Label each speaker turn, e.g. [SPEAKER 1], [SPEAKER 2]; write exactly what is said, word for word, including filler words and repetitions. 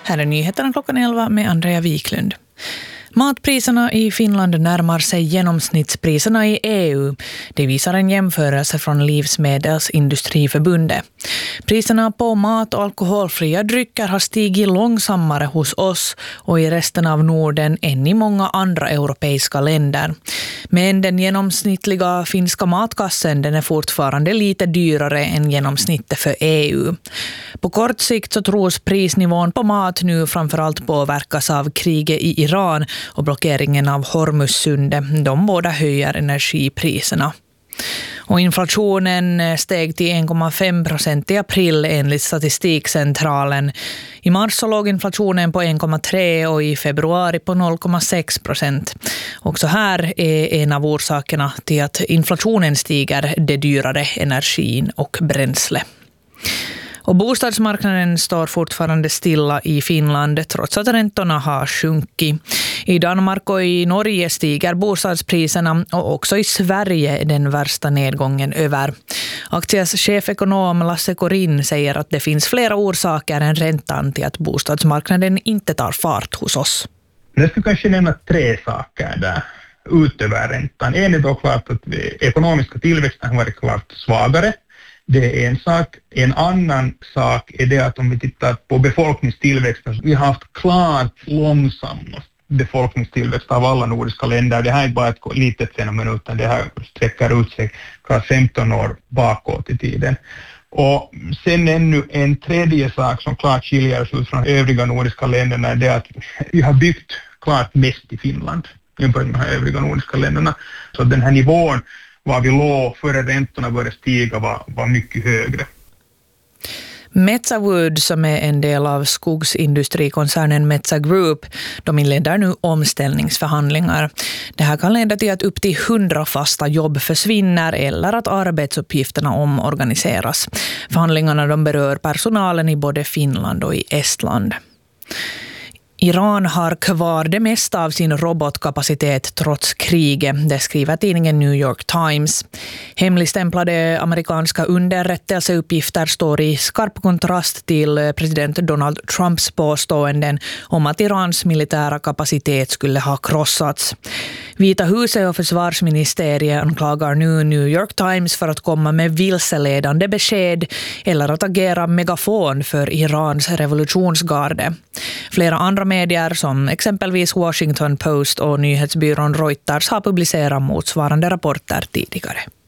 [SPEAKER 1] Här är nyheterna klockan elva med Andrea Wiklund. Matpriserna i Finland närmar sig genomsnittspriserna i E U. Det visar en jämförelse från Livsmedelsindustriförbundet. Priserna på mat- och alkoholfria drycker har stigit långsammare hos oss och i resten av Norden än i många andra europeiska länder. Men den genomsnittliga finska matkassen den är fortfarande lite dyrare än genomsnittet för E U. På kort sikt så tros prisnivån på mat nu framförallt påverkas av kriget i Iran och blockeringen av Hormuzsundet. De båda höjer energipriserna. Och inflationen steg till en komma fem procent i april enligt Statistikcentralen. I mars så låg inflationen på en komma tre och i februari på noll komma sex procent. Också här är en av orsakerna till att inflationen stiger det dyrare energin och bränsle. Och bostadsmarknaden står fortfarande stilla i Finland trots att räntorna har sjunkit. I Danmark och i Norge stiger bostadspriserna och också i Sverige är den värsta nedgången över. Aktias chefekonom Lasse Korin säger att det finns flera orsaker än räntan till att bostadsmarknaden inte tar fart hos oss.
[SPEAKER 2] Jag skulle kanske nämna tre saker där utöver räntan. En är då klart att ekonomiska tillväxten har varit klart svagare. Det är en sak. En annan sak är det att om vi tittar på befolkningstillväxten, vi har haft klart långsammast befolkningstillväxt av alla nordiska länder. Det här är inte bara ett litet fenomen utan det här sträcker ut sig klart femton år bakåt i tiden. Och sen ännu en tredje sak som klart skiljer oss ut från övriga nordiska länderna är det att vi har byggt klart mest i Finland jämfört med de här övriga nordiska länderna. Så den här nivån var vi låg före räntorna började stiga var, var mycket högre.
[SPEAKER 1] Metsä Wood, som är en del av skogsindustrikoncernen Metsä Group, de inleder nu omställningsförhandlingar. Det här kan leda till att upp till hundra fasta jobb försvinner eller att arbetsuppgifterna omorganiseras. Förhandlingarna de berör personalen i både Finland och i Estland. Iran har kvar det mesta av sin robotkapacitet trots kriget, det skriver tidningen New York Times. Hemligstämplade amerikanska underrättelseuppgifter står i skarp kontrast till president Donald Trumps påståenden om att Irans militära kapacitet skulle ha krossats. Vita huset och försvarsministeriet anklagar nu New York Times för att komma med vilseledande besked eller att agera megafon för Irans revolutionsgarde. Flera andra medier som exempelvis Washington Post och nyhetsbyrån Reuters har publicerat motsvarande rapporter tidigare.